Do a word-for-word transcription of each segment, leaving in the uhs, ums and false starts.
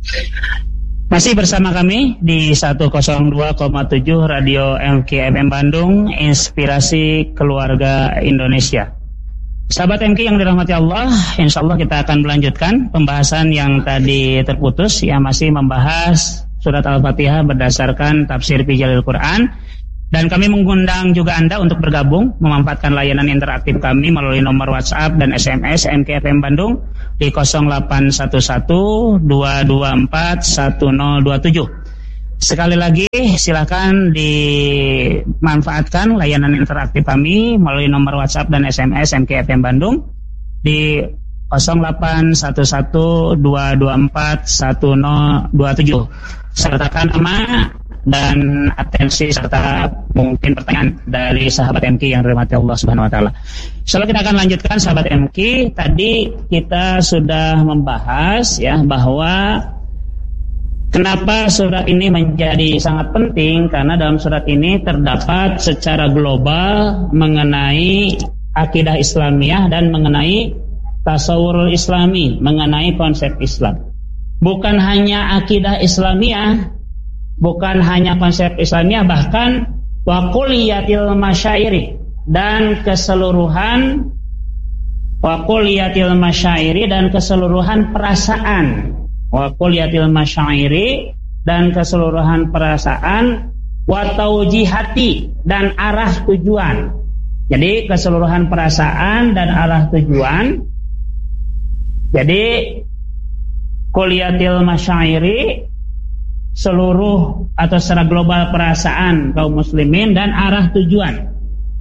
Masih bersama kami di seratus dua koma tujuh Radio M K F M Bandung, Inspirasi Keluarga Indonesia. Sahabat M K yang dirahmati Allah, insya Allah kita akan melanjutkan pembahasan yang tadi terputus, yang masih membahas surat Al-Fatihah berdasarkan tafsir Fijalil Quran. Dan kami mengundang juga Anda untuk bergabung, memanfaatkan layanan interaktif kami melalui nomor WhatsApp dan S M S M K F M Bandung di nol delapan satu satu dua dua empat satu nol dua tujuh. Sekali lagi silakan dimanfaatkan layanan interaktif kami melalui nomor WhatsApp dan S M S M K F M Bandung di nol delapan satu satu dua dua empat satu nol dua tujuh. Sertakan nama dan atensi serta mungkin pertanyaan dari sahabat M K yang dirahmati Allah Subhanahu wa taala. Insyaallah kita akan lanjutkan sahabat M K. Tadi kita sudah membahas ya bahwa kenapa surat ini menjadi sangat penting, karena dalam surat ini terdapat secara global mengenai akidah Islamiyah dan mengenai tasawwur Islami, mengenai konsep Islam. Bukan hanya akidah Islamiyah, bukan hanya konsep Islamiyah, bahkan wa kulliyatil masyairi dan keseluruhan wa kulliyatil masyairi dan keseluruhan perasaan wa kulliyatil masyairi dan keseluruhan perasaan wa taujihati dan arah tujuan. Jadi keseluruhan perasaan dan arah tujuan. Jadi kulliyatil masyairi seluruh atau secara global perasaan kaum muslimin dan arah tujuan.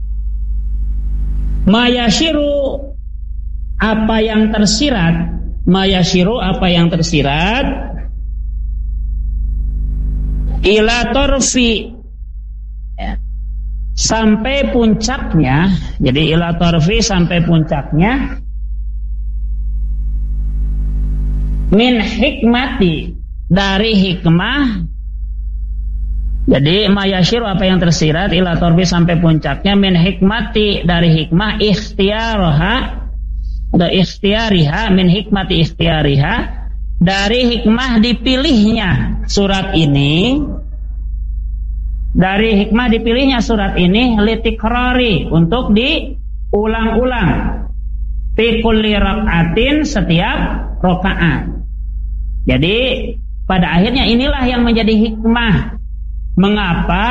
Mayashiru apa yang tersirat, mayashiru apa yang tersirat ila torfi ya, sampai puncaknya. Jadi ila torfi sampai puncaknya min hikmati dari hikmah. Jadi mayashiru apa yang tersirat ila torfi sampai puncaknya min hikmati dari hikmah ikhtiyaraha atau ikhtiyariha min hikmati ikhtiyariha dari hikmah dipilihnya surat ini, dari hikmah dipilihnya surat ini litikrari untuk diulang-ulang fi kulli rakaatin setiap rakaat. Jadi pada akhirnya inilah yang menjadi hikmah mengapa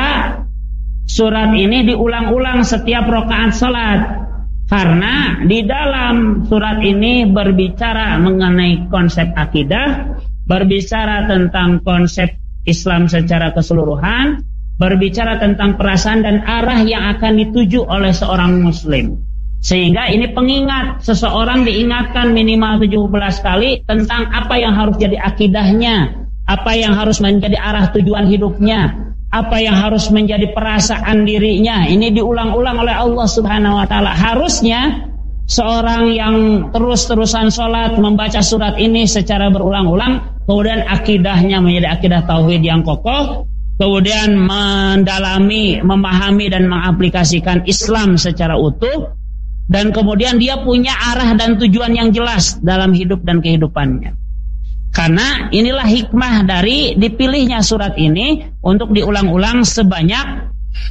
surat ini diulang-ulang setiap rakaat salat, karena di dalam surat ini berbicara mengenai konsep akidah, berbicara tentang konsep Islam secara keseluruhan, berbicara tentang perasaan dan arah yang akan dituju oleh seorang muslim. Sehingga ini pengingat, seseorang diingatkan minimal tujuh belas kali tentang apa yang harus jadi akidahnya, apa yang harus menjadi arah tujuan hidupnya, apa yang harus menjadi perasaan dirinya. Ini diulang-ulang oleh Allah Subhanahu wa taala. Harusnya seorang yang terus-terusan sholat membaca surat ini secara berulang-ulang, kemudian akidahnya menjadi akidah tauhid yang kokoh, kemudian mendalami, memahami dan mengaplikasikan Islam secara utuh, dan kemudian dia punya arah dan tujuan yang jelas dalam hidup dan kehidupannya. Karena inilah hikmah dari dipilihnya surat ini untuk diulang-ulang sebanyak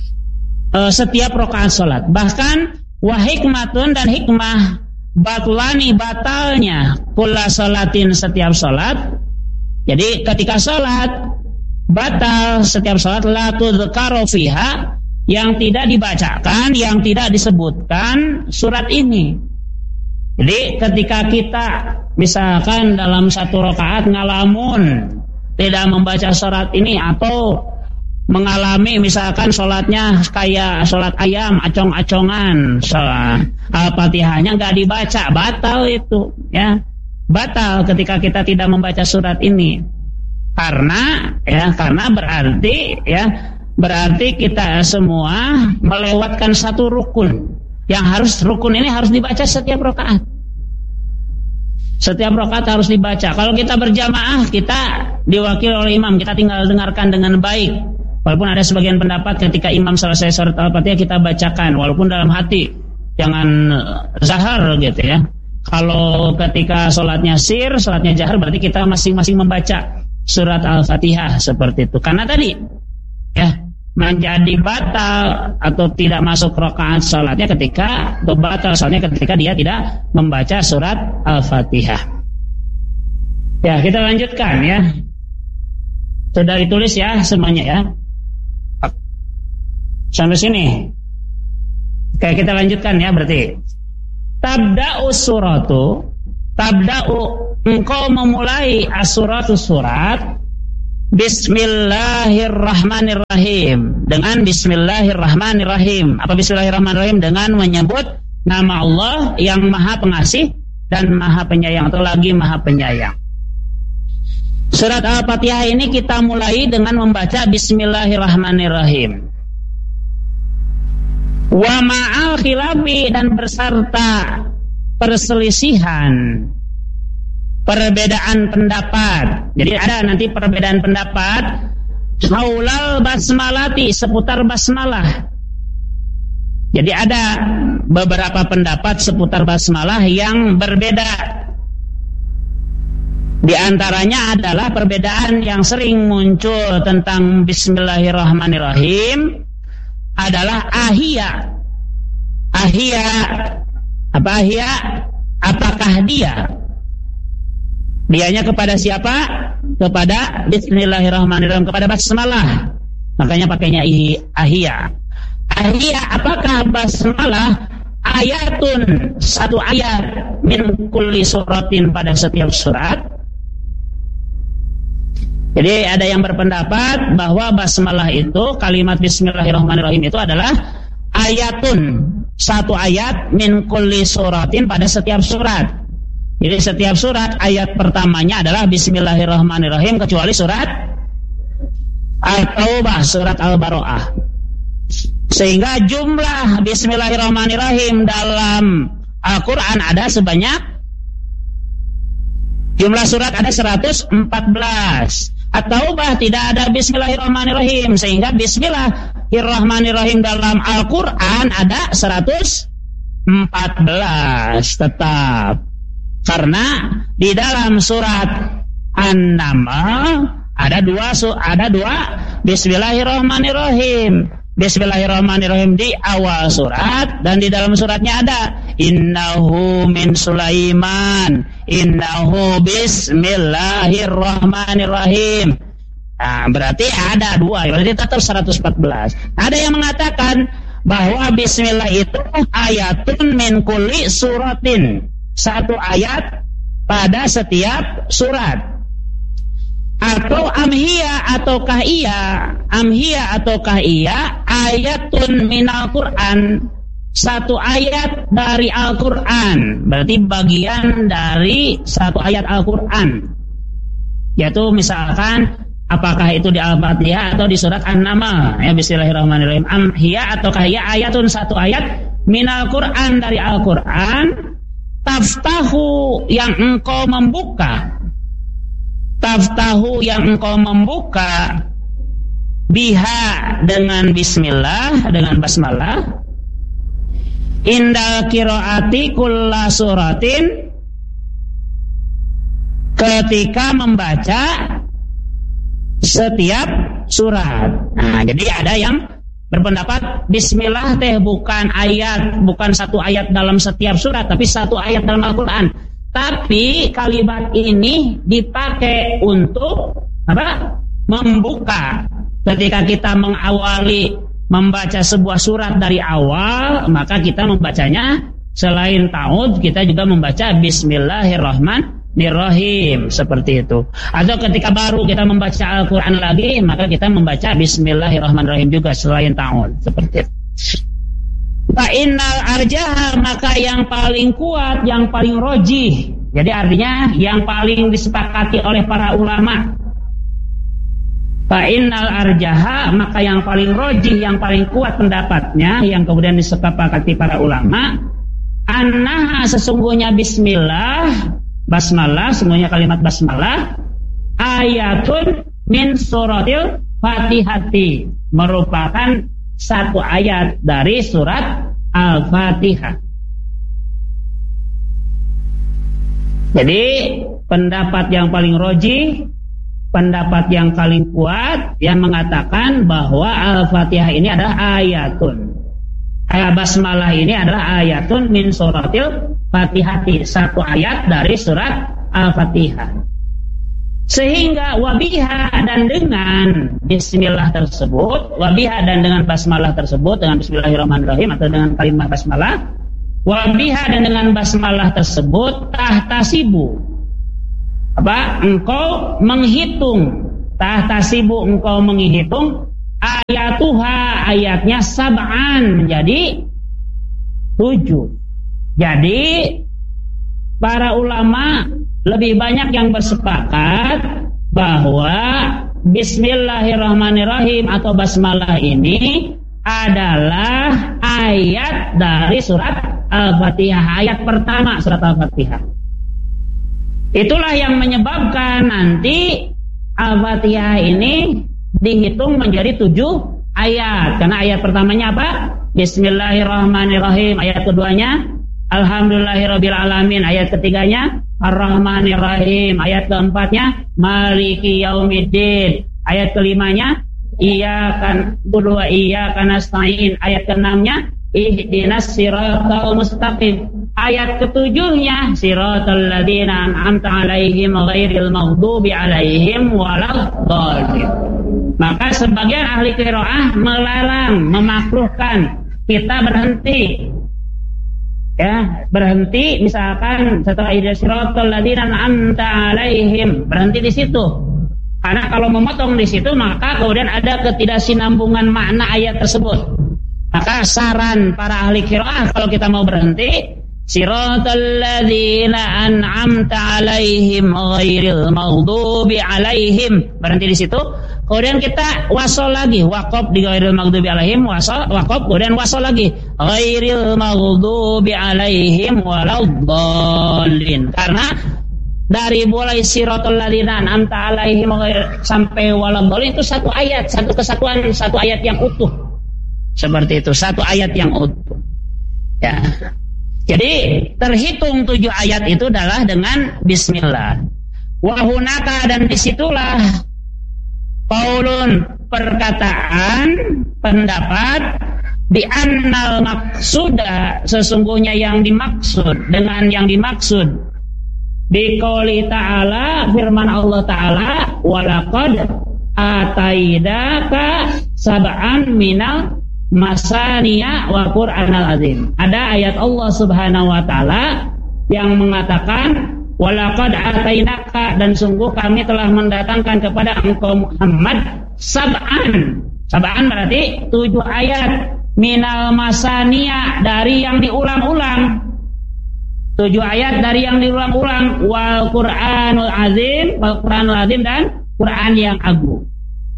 uh, setiap rakaat salat. Bahkan wa hikmatun dan hikmah batlani batalnya kulla salatin setiap salat. Jadi ketika salat batal setiap salat la tudzkaru fiha, yang tidak dibacakan, yang tidak disebutkan surat ini. Jadi ketika kita misalkan dalam satu rakaat ngalamun tidak membaca surat ini, atau mengalami misalkan sholatnya kayak sholat ayam acong-acongan, Al-Fatihahnya nggak dibaca, batal itu ya, batal ketika kita tidak membaca surat ini. Karena ya karena berarti ya berarti kita semua melewatkan satu rukun, yang harus rukun ini harus dibaca setiap rakaat. Setiap rakaat harus dibaca. Kalau kita berjamaah, kita diwakili oleh imam, kita tinggal dengarkan dengan baik. Walaupun ada sebagian pendapat ketika imam selesai surat Al-Fatihah kita bacakan, walaupun dalam hati, jangan zahar gitu ya. Kalau ketika sholatnya sir, sholatnya jahar, berarti kita masing-masing membaca. surat Al-Fatihah seperti itu. Karena tadi ya menjadi batal atau tidak masuk rakaat salatnya ketika atau batal salatnya ketika dia tidak membaca surat Al-Fatihah. Ya, kita lanjutkan ya. Sudah ditulis ya semuanya ya. Sampai sini. Oke, kita lanjutkan ya berarti. Tabda'u suratu, tabda'u engkau memulai as-suratu surat Bismillahirrahmanirrahim, dengan Bismillahirrahmanirrahim. Apa Bismillahirrahmanirrahim? Dengan menyebut nama Allah yang Maha Pengasih dan Maha Penyayang, atau lagi Maha Penyayang. Surat Al-Fatihah ini kita mulai dengan membaca Bismillahirrahmanirrahim. Wa ma'al khilafi, dan berserta perselisihan, perbedaan pendapat. Jadi ada nanti perbedaan pendapat haulal basmalati, seputar basmalah. Jadi ada beberapa pendapat seputar basmalah yang berbeda. Di antaranya adalah perbedaan yang sering muncul tentang Bismillahirrahmanirrahim adalah ahia. Ahia, apa ahia? Apakah dia? Dianya kepada siapa? Kepada Bismillahirrahmanirrahim, kepada basmalah. Makanya pakainya ahia. Ahia, apakah basmalah? Ayatun, satu ayat min kulli suratin, pada setiap surat. Jadi ada yang berpendapat bahwa basmalah itu, kalimat Bismillahirrahmanirrahim itu adalah ayatun, satu ayat min kulli suratin, pada setiap surat. Jadi setiap surat ayat pertamanya adalah Bismillahirrahmanirrahim, kecuali surat At-Taubah, surat Al-Baro'ah. Sehingga jumlah Bismillahirrahmanirrahim dalam Al-Quran ada sebanyak, jumlah surat ada seratus empat belas. At-Taubah tidak ada Bismillahirrahmanirrahim, sehingga Bismillahirrahmanirrahim dalam Al-Quran ada seratus empat belas tetap. Karena di dalam surat An-Naml ada dua ada dua Bismillahirrahmanirrahim. Bismillahirrahmanirrahim di awal surat, dan di dalam suratnya ada innahu min Sulaiman, innahu bismillahirrahmanirrahim. Nah, berarti ada dua, berarti tetap seratus empat belas. Ada yang mengatakan bahwa bismillah itu ayatun min kulli suratin, satu ayat pada setiap surat. Atau amhiya ataukah iya, amhiya ataukah iya ayatun minal Quran, satu ayat dari Al-Quran, berarti bagian dari satu ayat Al-Quran. Yaitu misalkan apakah itu di Al-Fatihah atau di surat An-Naml, ya Bismillahirrahmanirrahim. Amhiya ataukah iya ayatun, satu ayat minal Quran, dari Al-Quran. Taftahu, yang engkau membuka, taftahu, yang engkau membuka, biha, dengan bismillah, dengan basmalah, indal qiraati kulla suratin, ketika membaca setiap surat. Nah, jadi ada yang berpendapat bismillah teh bukan ayat, bukan satu ayat dalam setiap surat, tapi satu ayat dalam Al-Quran. Tapi kalimat ini dipakai untuk apa? Membuka. Ketika kita mengawali membaca sebuah surat dari awal, maka kita membacanya selain ta'ud, kita juga membaca Bismillahirrahmanirrahim, seperti itu. Atau ketika baru kita membaca Al-Quran lagi, maka kita membaca Bismillahirrahmanirrahim juga selain ta'ud, seperti itu. Fa'innal arjah, maka yang paling kuat, yang paling rojih, jadi artinya yang paling disepakati oleh para ulama. Fa'innal arjaha, maka yang paling rojih, yang paling kuat pendapatnya, yang kemudian disepakati para ulama, annaha, sesungguhnya bismillah, basmalah, semuanya kalimat basmalah, ayatun min suratil fatihati, merupakan satu ayat dari surat Al-Fatihah. Jadi pendapat yang paling rojih pendapat yang paling kuat yang mengatakan bahwa Al-Fatihah ini adalah ayatun. Ayat basmalah ini adalah ayatun min suratil Fatihati, satu ayat dari surat Al-Fatihah. Sehingga wabiha dan dengan bismillah tersebut, wabiha dan dengan basmalah tersebut, dengan bismillahirrahmanirrahim atau dengan kalimat basmalah, wabiha dan dengan basmalah tersebut tahtasibu, apa? Engkau menghitung, tahtasibu engkau menghitung ayatuha, ayatnya sab'an, menjadi tujuh. Jadi para ulama lebih banyak yang bersepakat bahwa bismillahirrahmanirrahim atau basmalah ini adalah ayat dari surat Al-Fatihah, ayat pertama surat Al-Fatihah. Itulah yang menyebabkan nanti Al-Fatihah ini dihitung menjadi tujuh ayat. Karena ayat pertamanya apa? Bismillahirrahmanirrahim. Ayat keduanya Alhamdulillahirabbil alamin. Ayat ketiganya Ar-Rahmanir-Rahim. Ayat keempatnya Maliki Yaumiddin. Ayat kelimanya Iyyaka na'budu wa iyyaka nasta'in. Ayat keenamnya Ihdinas siratal mustaqim. Ayat ketujuhnya Siratal ladzina an'amta 'alaihim ghairil maghdubi 'alaihim waladdallin. Maka sebagian ahli qiraah melarang, memakruhkan kita berhenti. Ya, berhenti misalkan setelah Ihdinas siratal ladzina an'amta 'alaihim, berhenti di situ. Karena kalau memotong di situ maka kemudian ada ketidaksinambungan makna ayat tersebut. Maka saran para ahli qiraah kalau kita mau berhenti, siratal ladzina an'amta 'alaihim ghairil maghdubi 'alaihim, berhenti di situ. Kemudian kita wasol lagi, waqaf di ghairil maghdubi 'alaihim, wasol, waqaf, kemudian wasol lagi ghairil maghdubi 'alaihim waladdallin. Karena dari mulai siratal ladzina an'amta 'alaihim sampai waladdallin itu satu ayat, satu kesatuan, satu ayat yang utuh. Seperti itu, satu ayat yang utuh. Ya. Jadi terhitung tujuh ayat itu adalah dengan bismillah. Wahunaka, dan disitulah qaulun, perkataan, pendapat, bi annal maksuda, sesungguhnya yang dimaksud, dengan yang dimaksud bi qouli ta'ala, firman Allah Ta'ala, walaqad ataidaka sab'an minal masaniya wa Qur'anal azim. Ada ayat Allah Subhanahu wa taala yang mengatakan walaqad atainaka, dan sungguh kami telah mendatangkan kepada engkau Muhammad sab'an. Sab'an berarti tujuh ayat, minal masaniya, dari yang diulang-ulang. Tujuh ayat dari yang diulang-ulang, wal Qur'anul azim, wal Qur'anul azim, dan Qur'an yang agung.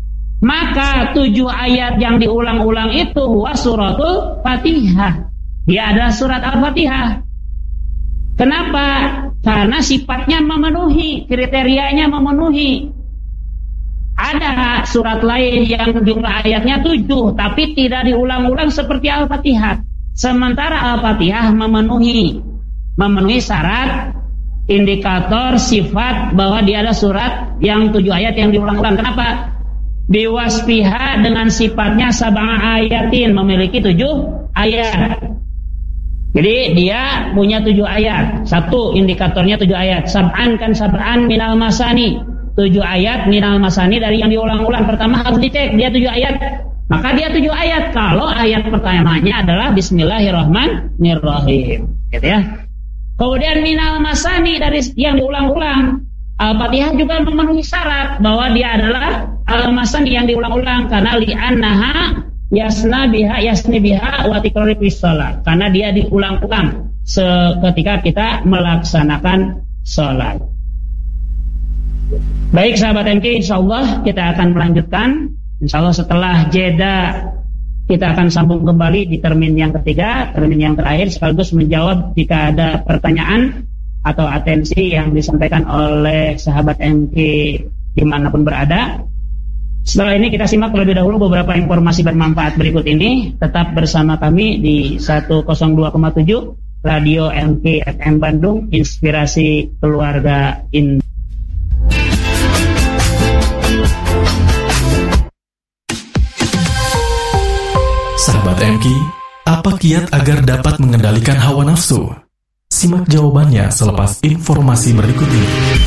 Maka tujuh ayat yang diulang-ulang itu wa suratul Fatihah, dia adalah surat Al-Fatihah. Kenapa? Karena sifatnya memenuhi, kriterianya memenuhi. Ada surat lain yang jumlah ayatnya tujuh tapi tidak diulang-ulang seperti Al-Fatihah. Sementara Al-Fatihah memenuhi memenuhi syarat, indikator, sifat bahwa dia adalah surat yang tujuh ayat yang diulang-ulang. Kenapa? Biwasfiha, dengan sifatnya sab'a ayatin, memiliki tujuh ayat. Jadi dia punya tujuh ayat. Satu, indikatornya tujuh ayat. Sab'an kan sab'an minal masani, tujuh ayat minal masani dari yang diulang-ulang. Pertama harus dicek dia tujuh ayat, maka dia tujuh ayat kalau ayat pertamanya adalah Bismillahirrahmanirrahim, gitu ya. Kemudian minal masani, dari yang diulang-ulang. Al-Fatihah juga memenuhi syarat bahwa dia adalah al-masani yang diulang-ulang, karena li'annaha yasna biha yasni biha wa tikrari fis shalah, karena dia diulang-ulang seketika kita melaksanakan sholat. Baik sahabat M K, insyaallah kita akan melanjutkan. Insyaallah setelah jeda kita akan sambung kembali di termin yang ketiga, termin yang terakhir, sekaligus menjawab jika ada pertanyaan atau atensi yang disampaikan oleh sahabat M K dimanapun berada. Setelah ini kita simak terlebih dahulu beberapa informasi bermanfaat berikut ini. Tetap bersama kami di seratus dua koma tujuh Radio M K F M Bandung, Inspirasi Keluarga Indonesia. Sahabat M K, apa kiat agar dapat mengendalikan hawa nafsu? Simak jawabannya selepas informasi berikut ini.